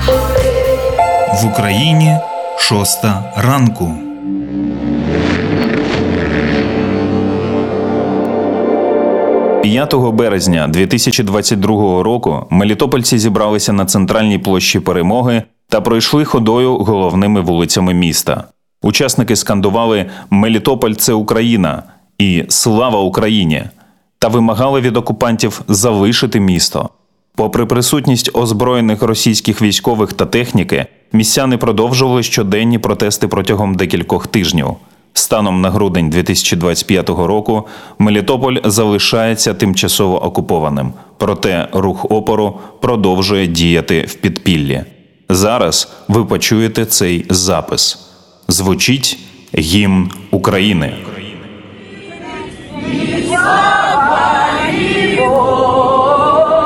В Україні 6 ранку. «5 березня 2022 року мелітопольці зібралися на центральній площі Перемоги та пройшли ходою головними вулицями міста. Учасники скандували «Мелітополь – це Україна» і «Слава Україні!» та вимагали від окупантів залишити місто. Попри присутність озброєних російських військових та техніки, містяни продовжували щоденні протести протягом декількох тижнів. Станом на грудень 2025 року Мелітополь залишається тимчасово окупованим, проте рух опору продовжує діяти в підпіллі. Зараз ви почуєте цей запис. Звучить гімн України. Слава